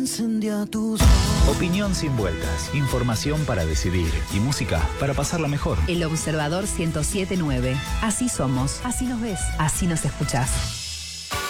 Incendia tus... Opinión sin vueltas, información para decidir y música para pasarla mejor. El Observador 107.9. Así somos, así nos ves, así nos escuchás.